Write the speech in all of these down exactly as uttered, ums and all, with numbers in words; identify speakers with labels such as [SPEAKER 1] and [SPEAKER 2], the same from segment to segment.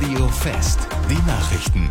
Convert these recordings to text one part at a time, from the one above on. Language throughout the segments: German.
[SPEAKER 1] Radio Fest, die Nachrichten.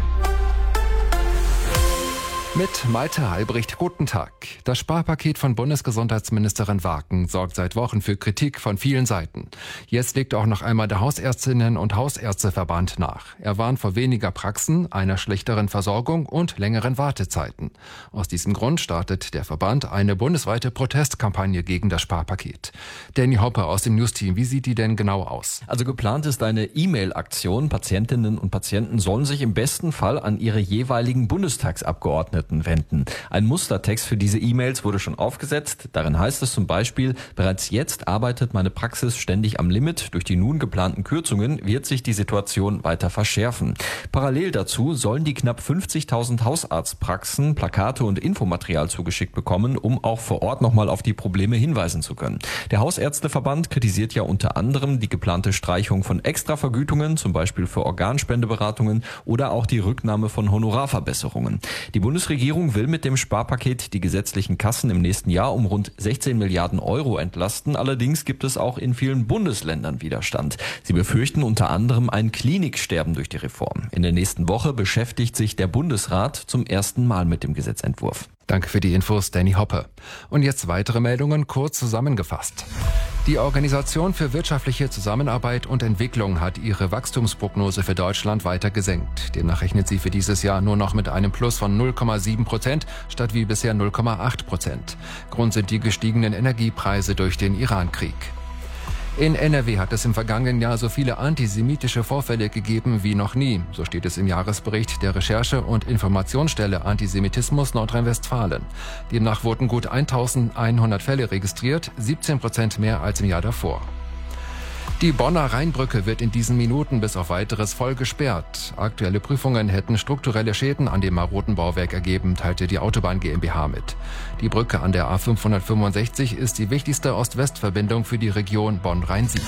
[SPEAKER 2] Mit Malte Albrecht, guten Tag. Das Sparpaket von Bundesgesundheitsministerin Waken sorgt seit Wochen für Kritik von vielen Seiten. Jetzt legt auch noch einmal der Hausärztinnen- und Hausärzteverband nach. Er warnt vor weniger Praxen, einer schlechteren Versorgung und längeren Wartezeiten. Aus diesem Grund startet der Verband eine bundesweite Protestkampagne gegen das Sparpaket. Danny Hopper aus dem Newsteam, wie sieht die denn genau aus?
[SPEAKER 3] Also geplant ist eine E-Mail-Aktion. Patientinnen und Patienten sollen sich im besten Fall an ihre jeweiligen Bundestagsabgeordneten wenden. Ein Mustertext für diese E-Mails wurde schon aufgesetzt. Darin heißt es zum Beispiel: Bereits jetzt arbeitet meine Praxis ständig am Limit. Durch die nun geplanten Kürzungen wird sich die Situation weiter verschärfen. Parallel dazu sollen die knapp fünfzigtausend Hausarztpraxen Plakate und Infomaterial zugeschickt bekommen, um auch vor Ort nochmal auf die Probleme hinweisen zu können. Der Hausärzteverband kritisiert ja unter anderem die geplante Streichung von Extravergütungen, zum Beispiel für Organspendeberatungen, oder auch die Rücknahme von Honorarverbesserungen. Die Bundesregierung Die Regierung will mit dem Sparpaket die gesetzlichen Kassen im nächsten Jahr um rund sechzehn Milliarden Euro entlasten. Allerdings gibt es auch in vielen Bundesländern Widerstand. Sie befürchten unter anderem ein Kliniksterben durch die Reform. In der nächsten Woche beschäftigt sich der Bundesrat zum ersten Mal mit dem Gesetzentwurf.
[SPEAKER 2] Danke für die Infos, Danny Hoppe. Und jetzt weitere Meldungen, kurz zusammengefasst. Die Organisation für wirtschaftliche Zusammenarbeit und Entwicklung hat ihre Wachstumsprognose für Deutschland weiter gesenkt. Demnach rechnet sie für dieses Jahr nur noch mit einem Plus von null Komma sieben Prozent statt wie bisher null Komma acht Prozent. Grund sind die gestiegenen Energiepreise durch den Irankrieg. In N R W hat es im vergangenen Jahr so viele antisemitische Vorfälle gegeben wie noch nie. So steht es im Jahresbericht der Recherche- und Informationsstelle Antisemitismus Nordrhein-Westfalen. Demnach wurden gut eintausendeinhundert Fälle registriert, siebzehn Prozent mehr als im Jahr davor. Die Bonner Rheinbrücke wird in diesen Minuten bis auf Weiteres voll gesperrt. Aktuelle Prüfungen hätten strukturelle Schäden an dem maroden Bauwerk ergeben, teilte die Autobahn GmbH mit. Die Brücke an der A fünfhundertfünfundsechzig ist die wichtigste Ost-West-Verbindung für die Region Bonn-Rhein-Sieg.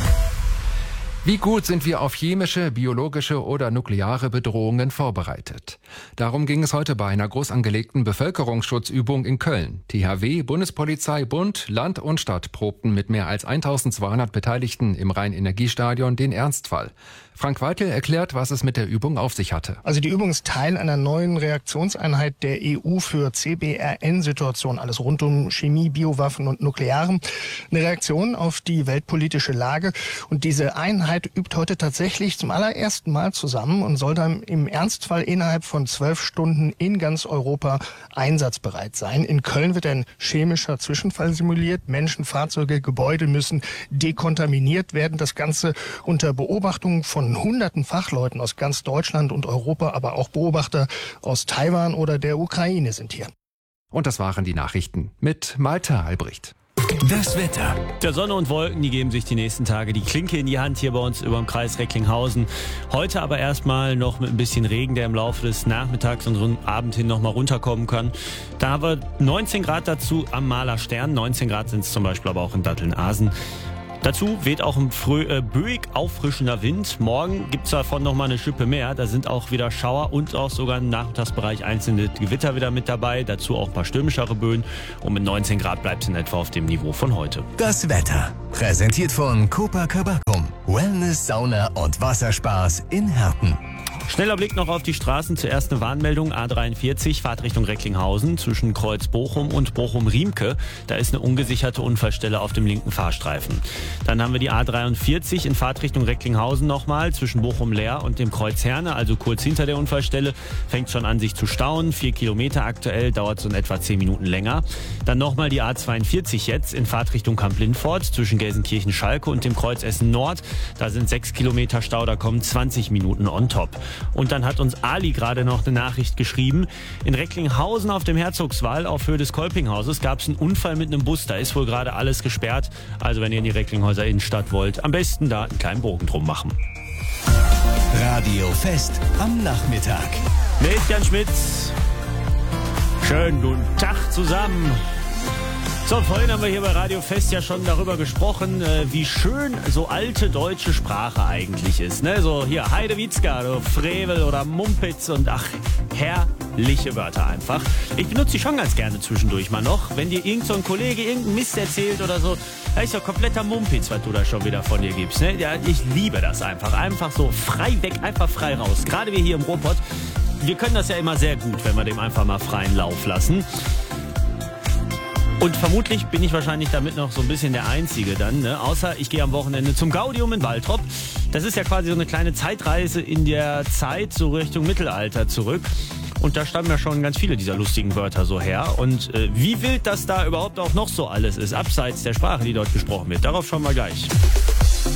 [SPEAKER 2] Wie gut sind wir auf chemische, biologische oder nukleare Bedrohungen vorbereitet? Darum ging es heute bei einer groß angelegten Bevölkerungsschutzübung in Köln. T H W, Bundespolizei, Bund, Land und Stadt probten mit mehr als eintausendzweihundert Beteiligten im Rhein-Energiestadion den Ernstfall. Frank Weitel erklärt, was es mit der Übung auf sich hatte.
[SPEAKER 4] Also die Übung ist Teil einer neuen Reaktionseinheit der E U für C B R N-Situationen, alles rund um Chemie, Biowaffen und Nuklearem. Eine Reaktion auf die weltpolitische Lage. Und diese Einheit übt heute tatsächlich zum allerersten Mal zusammen und soll dann im Ernstfall innerhalb von zwölf Stunden in ganz Europa einsatzbereit sein. In Köln wird ein chemischer Zwischenfall simuliert. Menschen, Fahrzeuge, Gebäude müssen dekontaminiert werden. Das Ganze unter Beobachtung von hunderten Fachleuten aus ganz Deutschland und Europa, aber auch Beobachter aus Taiwan oder der Ukraine sind hier.
[SPEAKER 2] Und das waren die Nachrichten mit Malte Albrecht.
[SPEAKER 1] Das Wetter.
[SPEAKER 5] Der Sonne und Wolken, die geben sich die nächsten Tage die Klinke in die Hand hier bei uns über dem Kreis Recklinghausen. Heute aber erstmal noch mit ein bisschen Regen, der im Laufe des Nachmittags und so Abend hin noch mal runterkommen kann. Da haben wir neunzehn Grad dazu am Maler Stern. neunzehn Grad sind es zum Beispiel aber auch in Datteln-Asen. Dazu weht auch ein frö- äh, böig auffrischender Wind. Morgen gibt's davon noch mal eine Schippe mehr. Da sind auch wieder Schauer und auch sogar im Nachmittagsbereich einzelne Gewitter wieder mit dabei. Dazu auch ein paar stürmischere Böen. Und mit neunzehn Grad bleibt es in etwa auf dem Niveau von heute.
[SPEAKER 1] Das Wetter. Präsentiert von Copacabana. Wellness, Sauna und Wasserspaß in Herten.
[SPEAKER 5] Schneller Blick noch auf die Straßen. Zuerst eine Warnmeldung. A dreiundvierzig, Fahrtrichtung Recklinghausen zwischen Kreuz Bochum und Bochum-Riemke. Da ist eine ungesicherte Unfallstelle auf dem linken Fahrstreifen. Dann haben wir die A dreiundvierzig in Fahrtrichtung Recklinghausen nochmal zwischen Bochum-Leer und dem Kreuz Herne, also kurz hinter der Unfallstelle. Fängt schon an sich zu stauen. Vier Kilometer aktuell, dauert so in etwa zehn Minuten länger. Dann nochmal die A zweiundvierzig jetzt in Fahrtrichtung Kamp-Lindfort zwischen Gelsenkirchen-Schalke und dem Kreuz Essen Nord. Da sind sechs Kilometer Stau, da kommen zwanzig Minuten on top. Und dann hat uns Ali gerade noch eine Nachricht geschrieben. In Recklinghausen auf dem Herzogswall auf Höhe des Kolpinghauses gab es einen Unfall mit einem Bus. Da ist wohl gerade alles gesperrt. Also wenn ihr in die Recklinghäuser Innenstadt wollt, am besten da einen kleinen Bogen drum machen.
[SPEAKER 1] Radio Fest am Nachmittag.
[SPEAKER 5] Mit Jan Schmitz. Schönen guten Tag zusammen. So, vorhin haben wir hier bei Radio Fest ja schon darüber gesprochen, wie schön so alte deutsche Sprache eigentlich ist. Ne? So hier Heidewitzka, oder Frevel oder Mumpitz und ach, Herr herrliche Wörter einfach. Ich benutze die schon ganz gerne zwischendurch mal noch. Wenn dir irgend so ein Kollege irgendeinen Mist erzählt oder so, da ist ja kompletter Mumpitz, was du da schon wieder von dir gibst. Ne? Ja, ich liebe das einfach. Einfach so frei weg, einfach frei raus. Gerade wir hier im Ruhrpott. Wir können das ja immer sehr gut, wenn wir dem einfach mal freien Lauf lassen. Und vermutlich bin ich wahrscheinlich damit noch so ein bisschen der Einzige dann, ne? Außer ich gehe am Wochenende zum Gaudium in Waltrop. Das ist ja quasi so eine kleine Zeitreise in der Zeit, so Richtung Mittelalter zurück. Und da stammen ja schon ganz viele dieser lustigen Wörter so her. Und äh, wie wild das da überhaupt auch noch so alles ist, abseits der Sprache, die dort gesprochen wird, darauf schauen wir gleich.